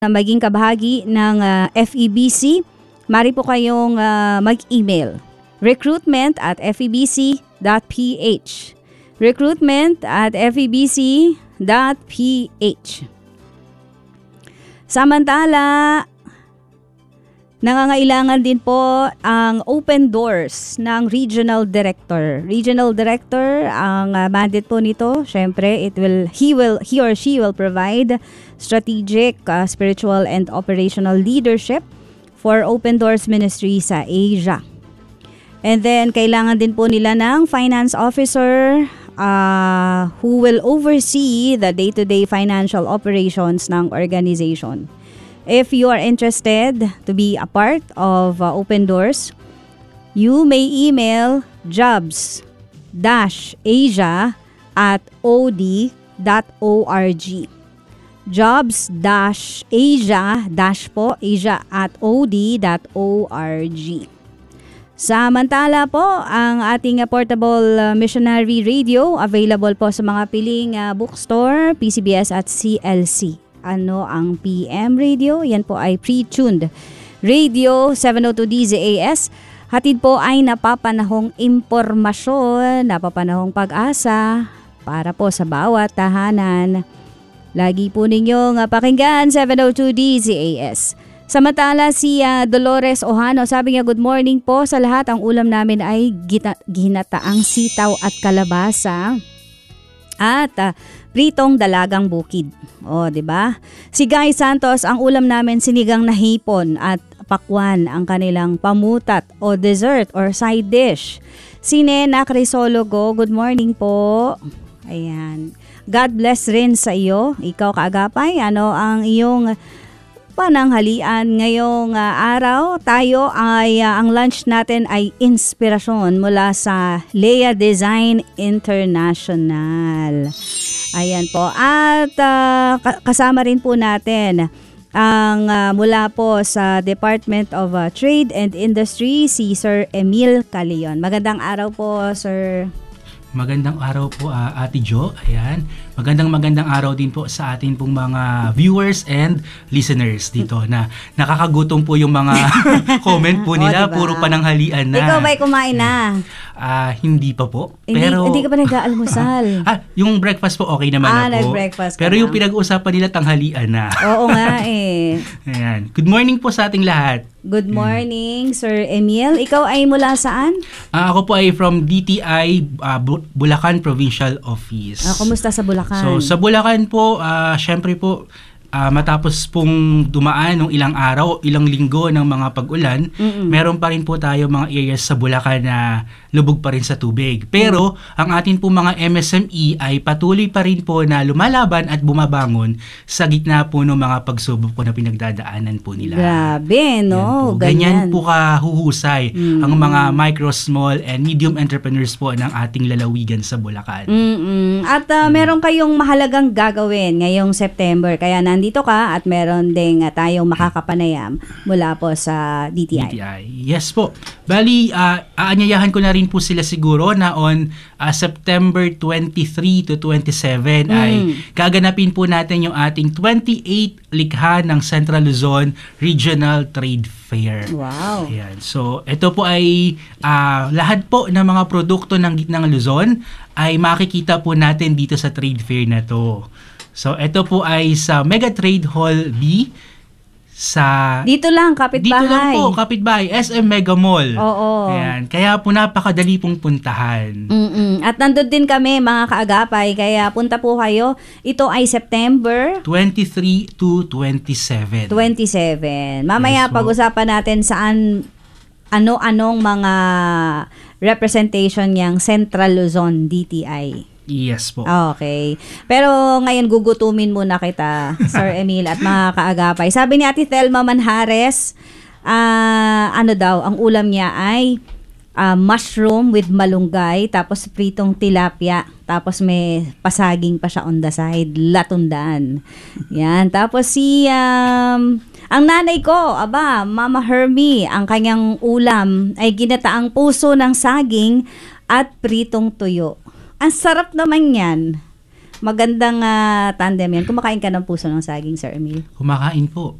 na maging kabahagi ng FEBC, mari po kayong mag-email recruitment@febc.ph recruitment@febc.ph. Samantala, nangangailangan din po ang open doors ng regional director. Regional director, ang mandate po nito, syempre, he or she will provide strategic, spiritual and operational leadership for Open Doors Ministry sa Asia. And then, kailangan din po nila ng finance officer who will oversee the day-to-day financial operations ng organization. If you are interested to be a part of Open Doors, you may email jobs-asia@od.org. jobs-asia-od.org. Samantala po, ang ating portable missionary radio available po sa mga piling bookstore, PCBS at CLC. Ano ang PM radio? Yan po ay pre-tuned radio 702 DZAS. Hatid po ay napapanahong impormasyon, napapanahong pag-asa para po sa bawat tahanan. Lagi po ninyong pakinggan 702 DZAS. Samantala si Dolores Ohano, sabi niya, good morning po sa lahat. Ang ulam namin ay ginataang sitaw at kalabasa at pritong dalagang bukid. O, 'di ba? Si Guy Santos, ang ulam namin sinigang na hipon at pakwan, ang kanilang pamutat o dessert or side dish. Si Nena Crisologo, good morning po. Ayan. God bless rin sa iyo. Ikaw kaagapay, ano ang iyong pananghalian ngayong araw? Tayo ay ang lunch natin ay inspirasyon mula sa Lea Design International. Ayan po. At kasama rin po natin ang mula po sa Department of Trade and Industry, si Sir Emil Caleon. Magandang araw po, Sir. Magandang araw po, Ate Jo. Ayan. Magandang araw din po sa atin pong mga viewers and listeners dito na nakakagutom po yung mga comment po nila. Diba? Puro pananghalian na. Ikaw ba'y kumain na? Hindi pa po. Hindi ka pa nag-aalmusal? Yung breakfast po okay naman na po. Nag-breakfast Pero yung pinag-uusapan nila tanghalian na. Oo nga eh. Ayan. Good morning po sa ating lahat. Good morning, Sir Emil. Ikaw ay mula saan? Ako po ay from DTI, Bulacan Provincial Office. Kumusta sa Bulacan? So sa Bulacan po, syempre po, matapos pong dumaan ng ilang araw, ilang linggo ng mga pag-ulan, meron pa rin po tayo mga areas sa Bulacan na lubog pa rin sa tubig. Pero ang atin po mga MSME ay patuloy pa rin po na lumalaban at bumabangon sa gitna po ng mga pagsubok po na pinagdadaanan po nila. Grabe, no? Ganyan po kahuhusay ang mga micro, small, and medium entrepreneurs po ng ating lalawigan sa Bulacan. At meron kayong mahalagang gagawin ngayong September. Kaya nandito ka at meron ding tayong makakapanayam mula po sa DTI. Yes po. Bali, aanyayahan ko na rin po sila siguro na on September 23 to 27 ay gaganapin po natin yung ating 28 likha ng Central Luzon Regional Trade Fair. Wow. Ayan. So, ito po ay lahat po ng mga produkto ng gitnang Luzon ay makikita po natin dito sa trade fair na to. So, ito po ay sa Mega Trade Hall B dito lang, kapitbahay. Dito lang po, kapitbahay, SM Mega Mall. Oo. Ayan. Kaya po napakadali pong puntahan. At nandun din kami, mga kaagapay, kaya punta po kayo. Ito ay September 23 to 27. Mamaya pag-usapan natin saan ano-anong mga representation niyang Central Luzon DTI. Yes po. Okay. Pero ngayon gugutumin muna kita, Sir Emil, at mga kaagapay. Sabi ni Ate Thelma Manhares, ang ulam niya ay mushroom with malunggay, tapos pritong tilapia, tapos may pasaging pa siya on the side, latundan. Yan. Tapos ang nanay ko, Mama Hermie, ang kanyang ulam ay ginataang puso ng saging at pritong tuyo. Ang sarap naman yan. Magandang tandem yan. Kumakain ka ng puso ng saging, Sir Emil? Kumakain po.